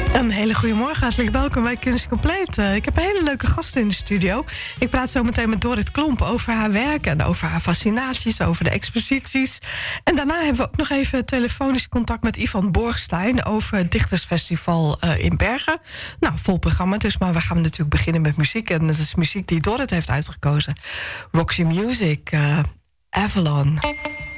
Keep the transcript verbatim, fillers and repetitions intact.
Een hele goede morgen, hartelijk welkom bij Kunst Compleet. Uh, ik heb een hele leuke gast in de studio. Ik praat zo meteen met Dorrit Klomp over haar werk en over haar fascinaties, over de exposities. En daarna hebben we ook nog even telefonisch contact met Ivan Borgstein over het Dichtersfestival uh, in Bergen. Nou, vol programma dus, maar we gaan natuurlijk beginnen met muziek. En dat is muziek die Dorrit heeft uitgekozen. Roxy Music, uh, Avalon.